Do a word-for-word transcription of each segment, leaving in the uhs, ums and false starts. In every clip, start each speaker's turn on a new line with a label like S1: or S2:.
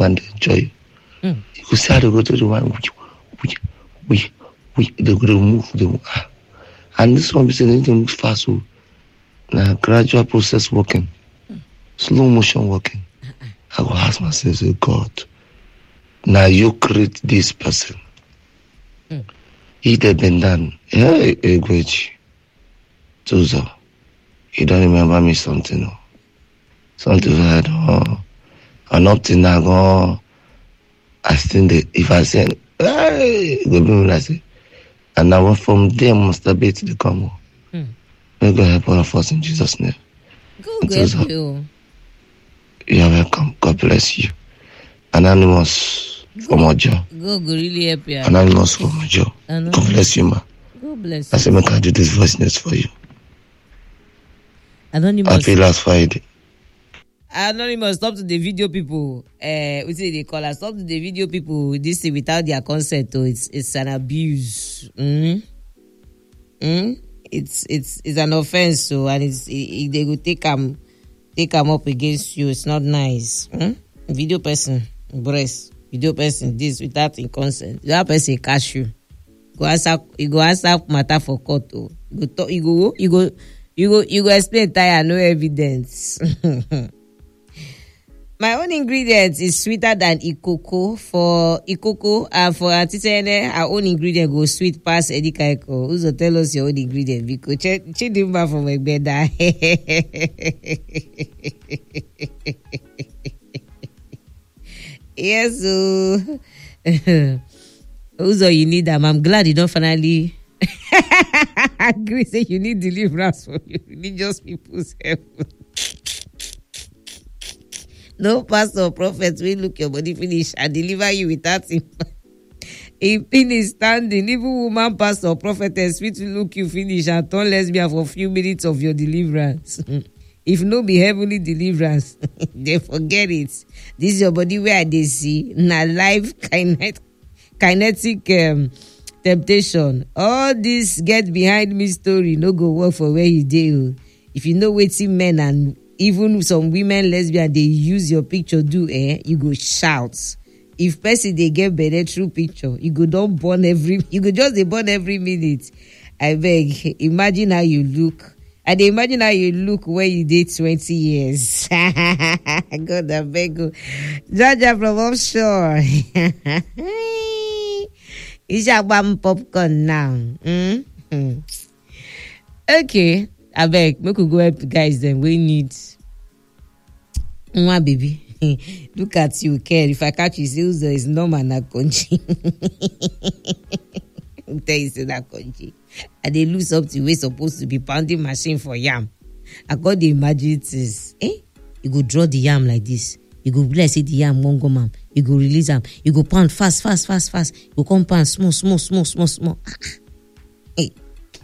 S1: and enjoy. Mm. You could say, I go to the one, we, we, we, we, they go to move, they move. And this one, we say, they need to move fast. So, now, gradual process working, mm. slow motion working. Uh-uh. I go ask myself, say, God, now you create this person. Mm. He had been done. Hey, hey, great. Tuzo, you don't remember me something, no? Something like, oh, and up to now, oh, I think that if I say, hey, go be me like say, and now from there, masturbate to the come. Hmm. May God help all of us in Jesus' name.
S2: God bless you.
S1: You are welcome. God bless you. Anonymous from Ojo.
S2: God really help you.
S1: Anonymous from Ojo. God bless you, ma.
S2: God bless you.
S1: I say, make I do this voice notes for you.
S2: Anonymous.
S1: Happy last Friday.
S2: Anonymous, stop to the video people. Uh, we say they call us. Stop to the video people. This thing without their consent, though, it's it's an abuse. Mm? Mm? It's it's it's an offense. So and it's it, they will take them take them up against you. It's not nice. Mm? Video person, breast. Video person, this without in consent. That person catch you. Go answer. You go answer matter for court. Oh. You go talk. You go. You go. You go. You go explain. Tire no evidence. My own ingredient is sweeter than Ikoko. For Ikoko and for Auntie Sene, our own ingredient goes sweet past Eddie Kaiko. Who's to tell us your own ingredient? Because Chidimba from Egbeda. Yes, so who's all you need them? I'm glad you don't finally agree. Say you need deliverance for you religious people's help. No pastor or prophet will look your body finish and deliver you without him. In finish standing, even woman pastor or prophetess will look you finish and turn lesbian for a few minutes of your deliverance. If no be heavenly deliverance, they forget it. This is your body where they see na live kinet- kinetic um, temptation. All this get behind me story no go work for where you do. If you know waiting men and even some women lesbian, they use your picture do eh, you go shout. If person they get better true picture, you go don't burn every, you go just they burn every minute. I beg, imagine how you look. I dey imagine how you look when you did twenty years. God, I beg you. Georgia from offshore. It's a one popcorn now. Mm-hmm. Okay, I beg, we could go help guys then. We need Mwah, baby. Look at you, care. If I catch you, say, it's normal, not country. I'll tell you, say that country. And they lose up to we're supposed to be pounding machine for yam. I got the imagine it is, eh? You go draw the yam like this. You go bless it, the yam won't go, ma'am. You go release them. You go pound fast, fast, fast, fast. You come pound small, small, small, small, small. Hey.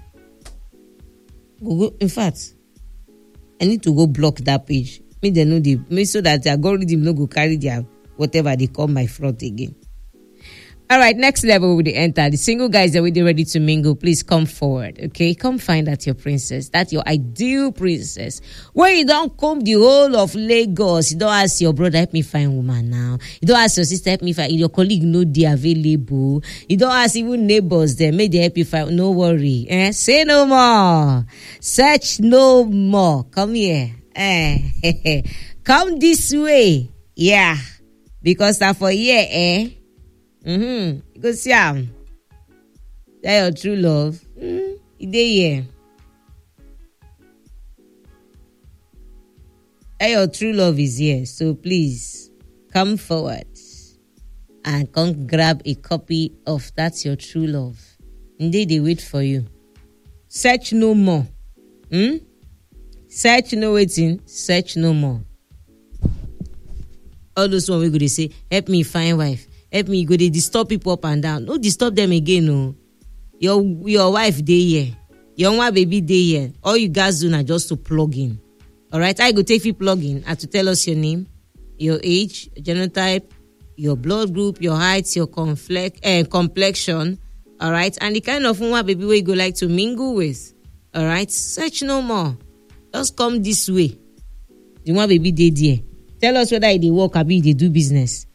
S2: Go, go. In fact, I need to go block that page. Me they know the me so that the algorithm no go carry their whatever they call my fraud again. All right, next level with the enter. The single guys that we're ready to mingle, please come forward, okay? Come find that your princess, that's your ideal princess. Where you don't come the whole of Lagos, you don't ask your brother, help me find woman now. You don't ask your sister, help me find, your colleague know they available. You don't ask even neighbors there, may they help you find, no worry. Eh? Say no more. Search no more. Come here. Eh? Come this way. Yeah. Because that for here, eh? Mm-hmm. You go see am. That your true love. Mm-hmm. It dey here. That your true love is here. So please come forward and come grab a copy of That's Your True Love. Indeed, they wait for you. Search no more. Hmm? Search no waiting. Search no more. All those one we go to say, help me find wife. Help me, go they disturb people up and down. No disturb them again, no. Your your wife dey here. Your one baby dey here. All you guys do now just to plug in. Alright, I go take you plug in and to tell us your name, your age, genotype, your blood group, your height, your conflex, uh, complexion. Alright, and the kind of one baby where you go like to mingle with. Alright, search no more. Just come this way. The one baby dey there. Tell us whether they work or they do business.